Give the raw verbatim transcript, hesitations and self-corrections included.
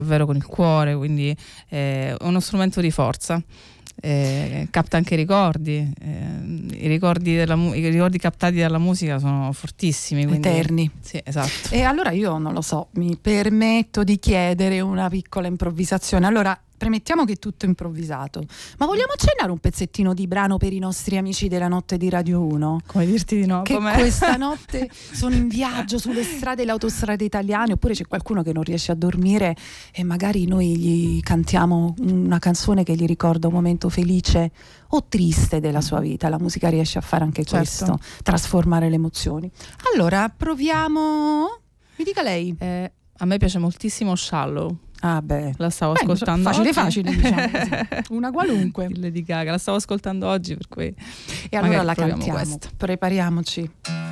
davvero con il cuore, quindi è uno strumento di forza. Eh, capta anche i ricordi, eh, i ricordi della mu- i ricordi captati dalla musica sono fortissimi, quindi, eterni. Sì, esatto. E allora io non lo so, mi permetto di chiedere una piccola improvvisazione. Allora, premettiamo che è tutto improvvisato, ma vogliamo accennare un pezzettino di brano per i nostri amici della notte di Radio uno? Come dirti di no? Che Com'è? Questa notte sono in viaggio sulle strade e le autostrade italiane, oppure c'è qualcuno che non riesce a dormire e magari noi gli cantiamo una canzone che gli ricorda un momento felice o triste della sua vita. La musica riesce a fare anche certo. questo, trasformare le emozioni. Allora, proviamo. Mi dica lei. Eh, a me piace moltissimo Shallow. Ah beh, La stavo beh, ascoltando facile oggi. facile, diciamo così. Una qualunque. Lady Gaga, la stavo ascoltando oggi, per cui E allora magari la proviamo cantiamo. questa. Prepariamoci.